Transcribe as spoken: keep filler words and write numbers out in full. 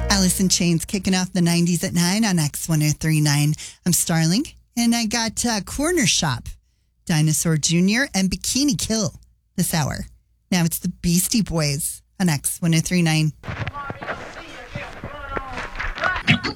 Alice in Chains kicking off the nineties at nine on X one oh three point nine. I'm Starling, and I got uh, Corner Shop, Dinosaur Junior, and Bikini Kill this hour. Now it's the Beastie Boys on X one oh three point nine.